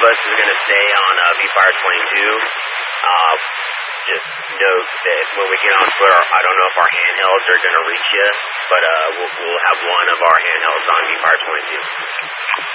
us is going to stay on VFire 22. Just note that when we get on foot, I don't know if our handhelds are going to reach you, but we'll have one of our handhelds on VFire 22.